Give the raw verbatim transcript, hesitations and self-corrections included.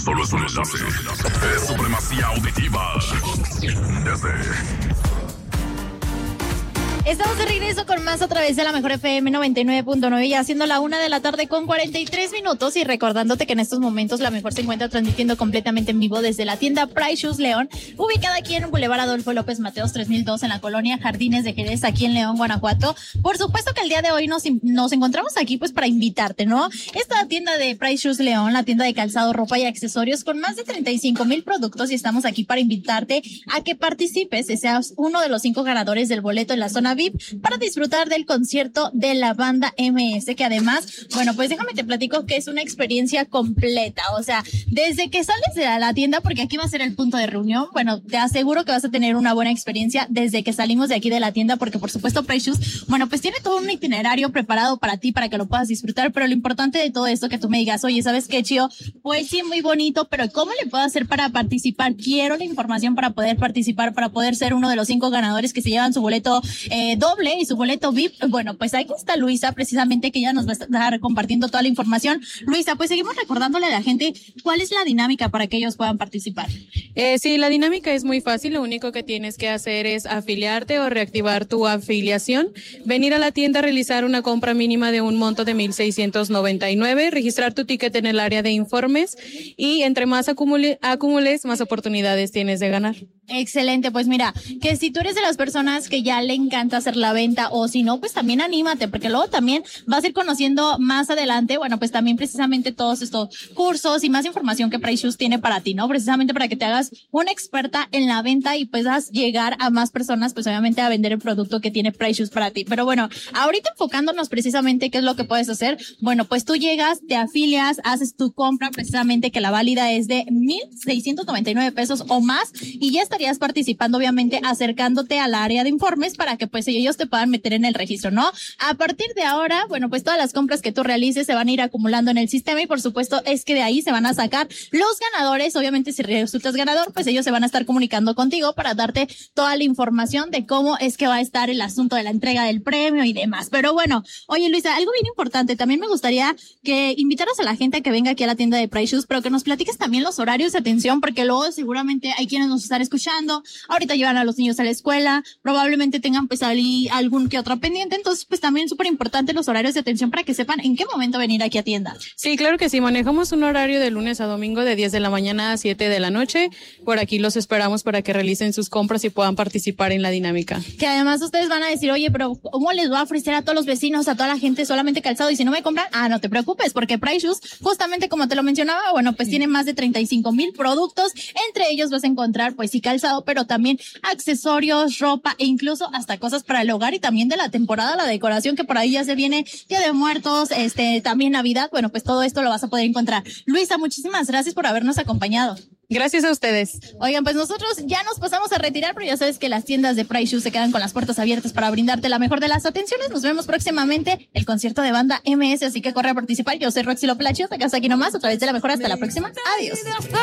solo es un enlace. Es supremacía auditiva. Desde... Estamos de regreso con más a través de la Mejor F M noventa y nueve punto nueve, ya siendo la una de la tarde con cuarenta y tres minutos, y recordándote que en estos momentos la Mejor se encuentra transmitiendo completamente en vivo desde la tienda Price Shoes León, ubicada aquí en Boulevard Adolfo López Mateos tres mil dos en la colonia Jardines de Jerez, aquí en León, Guanajuato. Por supuesto que el día de hoy nos, nos encontramos aquí pues para invitarte, ¿no? Esta tienda de Price Shoes León, la tienda de calzado, ropa y accesorios con más de treinta y cinco mil productos, y estamos aquí para invitarte a que participes y seas uno de los cinco ganadores del boleto en la zona V I P para disfrutar del concierto de la banda M S, que además, bueno, pues déjame te platico que es una experiencia completa, o sea, desde que sales de la tienda, porque aquí va a ser el punto de reunión, bueno, te aseguro que vas a tener una buena experiencia desde que salimos de aquí de la tienda, porque por supuesto Price Shoes, bueno, pues tiene todo un itinerario preparado para ti, para que lo puedas disfrutar, pero lo importante de todo esto que tú me digas, oye, ¿sabes qué, Chío? Pues sí, muy bonito, pero ¿cómo le puedo hacer para participar? Quiero la información para poder participar, para poder ser uno de los cinco ganadores que se llevan su boleto eh, doble y su boleto V I P. Bueno, pues aquí está Luisa, precisamente, que ella nos va a estar compartiendo toda la información. Luisa, pues seguimos recordándole a la gente cuál es la dinámica para que ellos puedan participar. Eh, sí, la dinámica es muy fácil. Lo único que tienes que hacer es afiliarte o reactivar tu afiliación, venir a la tienda a realizar una compra mínima de un monto de mil seiscientos noventa y nueve, registrar tu ticket en el área de informes, y entre más acumule, acumules, más oportunidades tienes de ganar. Excelente, pues mira, que si tú eres de las personas que ya le encanta hacer la venta, o si no, pues también anímate, porque luego también vas a ir conociendo más adelante, bueno, pues también precisamente todos estos cursos y más información que Price Shoes tiene para ti, ¿no? Precisamente para que te hagas una experta en la venta y puedas llegar a más personas, pues obviamente a vender el producto que tiene Price Shoes para ti. Pero bueno, ahorita enfocándonos precisamente qué es lo que puedes hacer, bueno, pues tú llegas, te afilias, haces tu compra precisamente, que la válida es de mil seiscientos noventa y nueve pesos o más, y ya está estarías participando, obviamente, acercándote al área de informes para que pues ellos te puedan meter en el registro, ¿no? A partir de ahora, bueno, pues todas las compras que tú realices se van a ir acumulando en el sistema, y por supuesto es que de ahí se van a sacar los ganadores. Obviamente, si resultas ganador, pues ellos se van a estar comunicando contigo para darte toda la información de cómo es que va a estar el asunto de la entrega del premio y demás. Pero bueno, oye, Luisa, algo bien importante, también me gustaría que invitaras a la gente a que venga aquí a la tienda de Price Shoes, pero que nos platiques también los horarios de atención, porque luego seguramente hay quienes nos están escuchando, ahorita llevan a los niños a la escuela, probablemente tengan pues ahí algún que otro pendiente, entonces pues también súper importante los horarios de atención para que sepan en qué momento venir aquí a tienda. Sí, claro que sí, manejamos un horario de lunes a domingo de diez de la mañana a siete de la noche, por aquí los esperamos para que realicen sus compras y puedan participar en la dinámica. Que además ustedes van a decir, oye, pero ¿cómo les voy a ofrecer a todos los vecinos, a toda la gente solamente calzado, y si no me compran? Ah, no te preocupes, porque Price Shoes, justamente como te lo mencionaba, bueno, pues tiene más de treinta y cinco mil productos, entre ellos vas a encontrar pues sí calzado, pero también accesorios, ropa e incluso hasta cosas para el hogar, y también de la temporada, la decoración, que por ahí ya se viene Día de Muertos, este, también Navidad. Bueno, pues todo esto lo vas a poder encontrar. Luisa, muchísimas gracias por habernos acompañado. Gracias a ustedes. Oigan, pues nosotros ya nos pasamos a retirar, pero ya sabes que las tiendas de Price Shoes se quedan con las puertas abiertas para brindarte la mejor de las atenciones. Nos vemos próximamente, el concierto de banda M S, así que corre a participar. Yo soy Roxy Loplacho, te quedas aquí nomás a través de la mejor. Hasta la próxima. Adiós.